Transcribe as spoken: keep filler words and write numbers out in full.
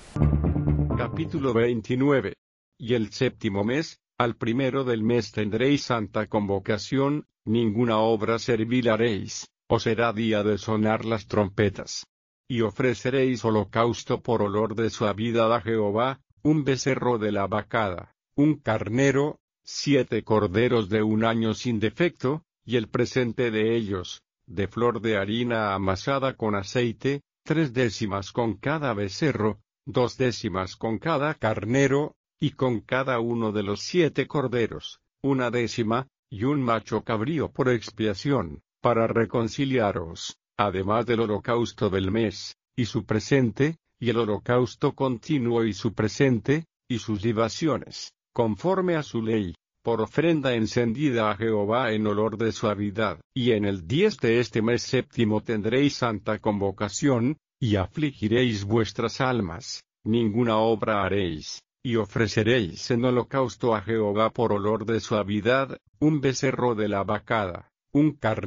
Capítulo veintinueve. Y el séptimo mes, al primero del mes tendréis santa convocación, ninguna obra servil haréis, os será día de sonar las trompetas. Y ofreceréis holocausto por olor de suavidad a Jehová, un becerro de la vacada, un carnero, siete corderos de un año sin defecto, y el presente de ellos, de flor de harina amasada con aceite, tres décimas con cada becerro, dos décimas con cada carnero, y con cada uno de los siete corderos, una décima, y un macho cabrío por expiación, para reconciliaros, además del holocausto del mes, y su presente, y el holocausto continuo y su presente, y sus libaciones, conforme a su ley, por ofrenda encendida a Jehová en olor de suavidad. Y en el diez de este mes séptimo tendréis santa convocación, y afligiréis vuestras almas, ninguna obra haréis, y ofreceréis en holocausto a Jehová por olor de suavidad, un becerro de la vacada, un carnero